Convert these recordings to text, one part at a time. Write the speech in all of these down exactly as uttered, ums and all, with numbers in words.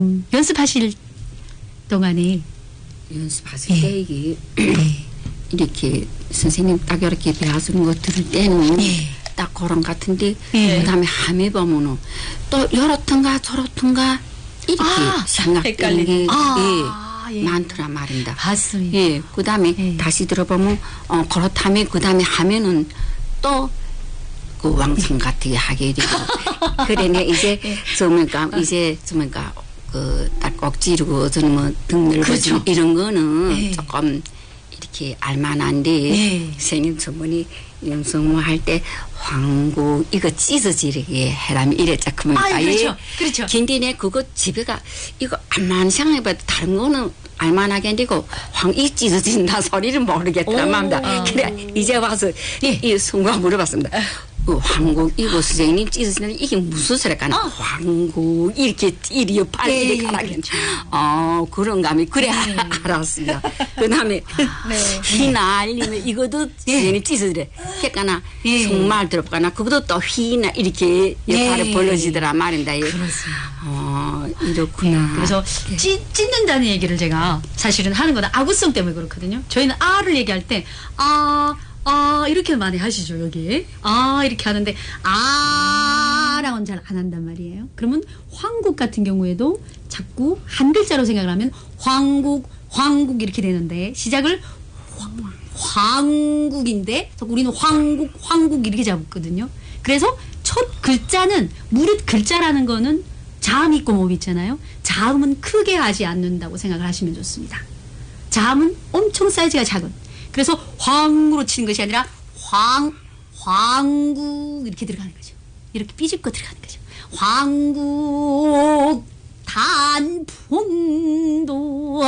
음, 연습하실 동안에 연습하실 예. 때 이게 예. 이렇게 선생님 딱 이렇게 배워주는 거 들을 때는 예. 딱 그런 같은데 예. 그다음에 함에 보면은 또 요렇던가 저렇던가 이렇게 아, 생각되는 게 아, 예, 예. 많더라 말입니다. 맞습니다. 예, 그다음에 예. 다시 들어보면 어 그렇다면 그다음에 하면은 또 그 왕성 같게 하게 되고 그러네 이제 저니까 이제 저니까 그 딱 억지르고 저는 뭐 등늘고 그렇죠. 이런 거는 예. 조금 이렇게 알만한데 예. 선생님 저번에 영성모 할 때 황국 이거 찢어지게 해라면 이랬자 그러면 아, 그렇죠. 그렇죠. 근데 내 그거 집에가 이거 알만 생각해봐도 다른 거는 알만하게 안 되고 황이 찢어진다 소리를 모르겠더라 맘다. 그래 이제 와서 이, 이 순간 물어봤습니다. 그 황국 이거 선생님 찢어지는 이게 무슨 소리일까? 나 황국 이렇게 이리요 팔 예, 이렇게 예, 가라게. 그렇죠. 어 그런 감이 그래 네. 알았습니다. 그다음에 휘날리면 이것도 선생님 찢어지래. 그러니까 예. 정말 들어볼까나 그것도 또 휘나 이렇게 역할을 예. 벌어지더라 말인다. 그렇습니다. 어 이렇구나. 그래서 찢, 찢는다는 얘기를 제가 사실은 하는 거는 아구성 때문에 그렇거든요. 저희는 아를 얘기할 때 아, 아 이렇게 많이 하시죠 여기. 아 이렇게 하는데 아랑은 잘 안 한단 말이에요. 그러면 황국 같은 경우에도 자꾸 한 글자로 생각을 하면 황국 황국 이렇게 되는데 시작을 황, 황국인데 우리는 황국 황국 이렇게 잡거든요. 그래서 첫 글자는 무릇 글자라는 거는 자음 있고 모음 있잖아요. 자음은 크게 하지 않는다고 생각을 하시면 좋습니다. 자음은 엄청 사이즈가 작은. 그래서 황으로 치는 것이 아니라 황, 황국 이렇게 들어가는 거죠. 이렇게 삐집고 들어가는 거죠. 황국 단풍도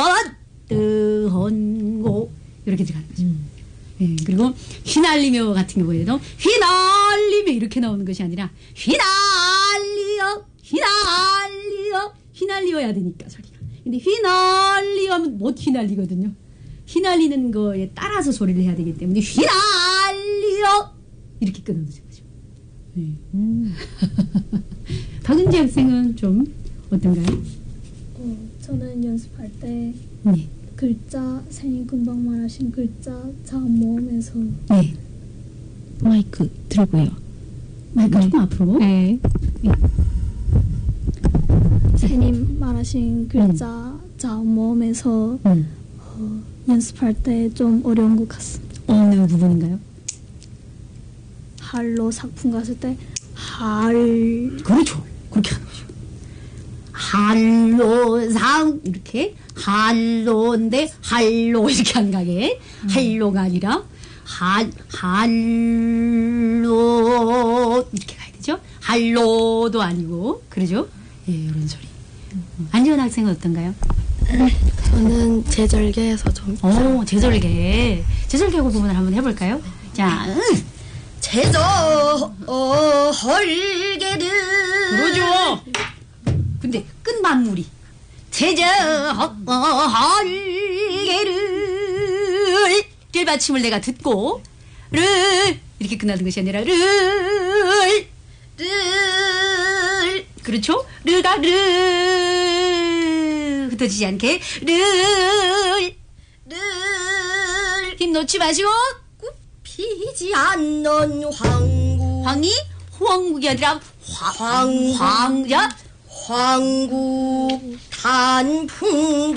뜨헌고 이렇게 들어가는 거죠. 음. 예, 그리고 휘날리며 같은 경우에도 휘날리며 이렇게 나오는 것이 아니라 휘날리어 휘날리어 휘날리어야 되니까 소리가. 근데 휘날리어 하면 못 휘날리거든요. 휘날리는 거에 따라서 소리를 해야 되기 때문에 휘날리어 이렇게 끊어주는 거죠. 네. 음. 박은지 학생은 좀 어떤가요? 어, 저는 연습할 때 네. 글자 선생님 금방 말하신 글자 자음 모음에서 네. 마이크 들고요. 마이크 네. 조금 앞으로. 네. 선생님 말하신 글자 자음 모음에서 음. 어, 연습할 때 좀 어려운 것 같습니다. 어느 부분인가요? 할로 작품 갔을 때 할 그렇죠. 그렇게 하는 거죠. 할로상 이렇게 할로인데 할로 이렇게 한 가게 음. 할로가 아니라 할 할로 이렇게 가야 되죠. 할로도 아니고 그러죠. 예, 이런 소리. 음. 안지원 학생은 어떤가요? 저는 제절개에서 좀. 오, 제절개. 제절개 그 부분을 한번 해볼까요? 자, 응. 제절개를. 그러죠. 근데 끝마무리. 제절개를. 를 받침을 내가 듣고, 를. 이렇게 끝나는 것이 아니라, 를. 를. 그렇죠? 르가 르. 흩어지지 않게 르. 르. 힘 놓지 마시고 피지 않는 황국. 황이 황국이 아니라 황. 황자. 황국 단풍도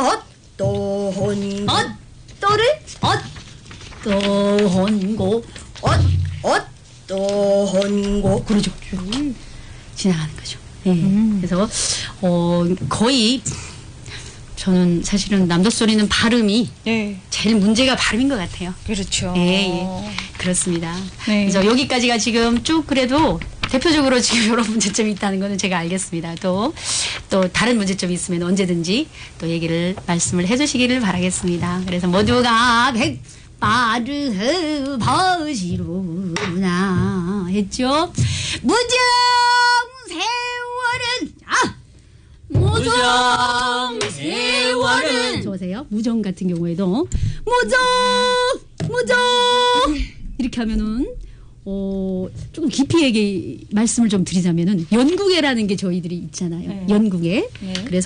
또헌고. 엇. 또를 엇. 또헌고. 엇. 엇. 또헌고. 그러죠. 지나가는 거죠. 예. 음. 그래서 어 거의 저는 사실은 남도소리는 발음이 네. 제일 문제가 발음인 것 같아요. 그렇죠. 예, 예. 그렇습니다. 네. 그래서 여기까지가 지금 쭉 그래도 대표적으로 지금 이런 문제점이 있다는 거는 제가 알겠습니다. 또, 또 다른 문제점이 있으면 언제든지 또 얘기를 말씀을 해주시기를 바라겠습니다. 그래서 모두가 백 빠르 버시로나 했죠. 무정 세월은 아 무정 세월은 좋으세요? 무정 같은 경우에도 무정 무정 이렇게 하면은 어, 조금 깊이 얘기, 말씀을 좀 드리자면은, 연구회라는 게 저희들이 있잖아요. 네. 연구회. 네. 그래서